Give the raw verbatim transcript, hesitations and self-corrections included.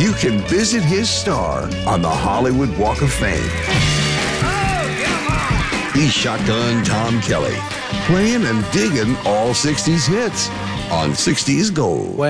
you can visit his star on the Hollywood Walk of Fame. He's Shotgun Tom Kelly, playing and digging all sixties hits on sixties Gold.